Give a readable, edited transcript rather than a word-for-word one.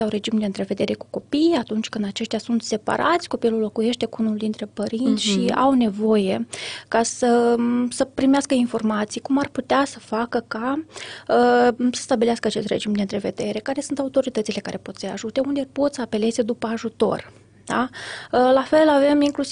sau regim de întrevedere cu copiii, atunci când aceștia sunt separați, copilul locuiește cu unul dintre părinți și au nevoie ca să primească informații, cum ar putea să facă ca să stabilească acest regim de întrevedere, care sunt autoritățile care pot să-i ajute, unde pot să apeleze după ajutor. Da? La fel avem inclusiv